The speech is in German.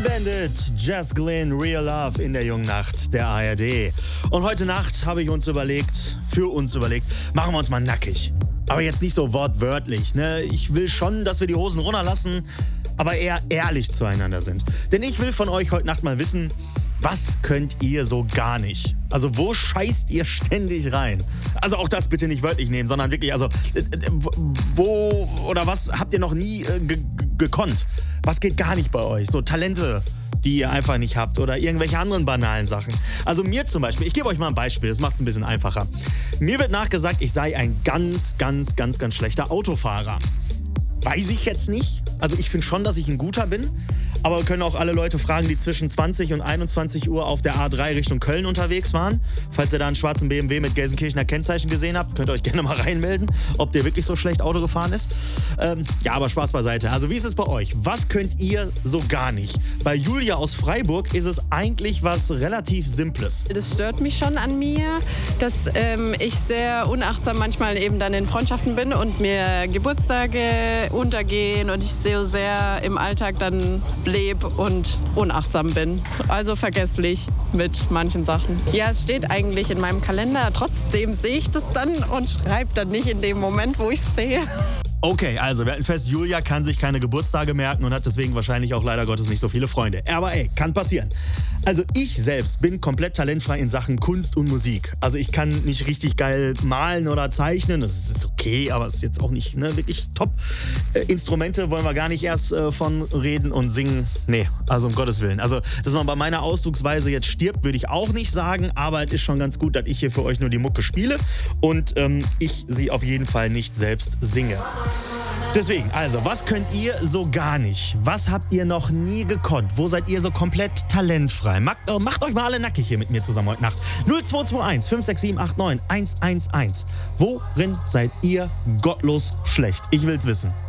Bandit, Jess Glynn, Real Love in der jungen Nacht der ARD. Und heute Nacht habe ich für uns überlegt, machen wir uns mal nackig. Aber jetzt nicht so wortwörtlich, ne? Ich will schon, dass wir die Hosen runterlassen, aber eher ehrlich zueinander sind. Denn ich will von euch heute Nacht mal wissen, was könnt ihr so gar nicht? Also wo scheißt ihr ständig rein? Also auch das bitte nicht wörtlich nehmen, sondern wirklich, also wo oder was habt ihr noch nie gekonnt? Was geht gar nicht bei euch? So Talente, die ihr einfach nicht habt oder irgendwelche anderen banalen Sachen. Also mir zum Beispiel, ich gebe euch mal ein Beispiel, das macht es ein bisschen einfacher. Mir wird nachgesagt, ich sei ein ganz schlechter Autofahrer. Weiß ich jetzt nicht. Also ich finde schon, dass ich ein guter bin. Aber wir können auch alle Leute fragen, die zwischen 20 und 21 Uhr auf der A3 Richtung Köln unterwegs waren. Falls ihr da einen schwarzen BMW mit Gelsenkirchener Kennzeichen gesehen habt, könnt ihr euch gerne mal reinmelden, ob der wirklich so schlecht Auto gefahren ist. Ja, aber Spaß beiseite. Also wie ist es bei euch? Was könnt ihr so gar nicht? Bei Julia aus Freiburg ist es eigentlich was relativ Simples. Das stört mich schon an mir, dass ich sehr unachtsam manchmal eben dann in Freundschaften bin und mir Geburtstage untergehen und ich so sehr im Alltag dann lebe und unachtsam bin. Also vergesslich mit manchen Sachen. Ja, es steht eigentlich in meinem Kalender. Trotzdem sehe ich das dann und schreibe dann nicht in dem Moment, wo ich es sehe. Okay, also wir halten fest, Julia kann sich keine Geburtstage merken und hat deswegen wahrscheinlich auch leider Gottes nicht so viele Freunde. Aber ey, kann passieren. Also ich selbst bin komplett talentfrei in Sachen Kunst und Musik. Also ich kann nicht richtig geil malen oder zeichnen, das ist okay, aber es ist jetzt auch nicht wirklich top. Instrumente wollen wir gar nicht erst von reden und singen. Nee, also um Gottes Willen. Also, dass man bei meiner Ausdrucksweise jetzt stirbt, würde ich auch nicht sagen, aber es ist schon ganz gut, dass ich hier für euch nur die Mucke spiele und ich sie auf jeden Fall nicht selbst singe. Deswegen, also, was könnt ihr so gar nicht? Was habt ihr noch nie gekonnt? Wo seid ihr so komplett talentfrei? Macht euch mal alle nackig hier mit mir zusammen heute Nacht. 0221 567 89 111. Worin seid ihr gottlos schlecht? Ich will's wissen.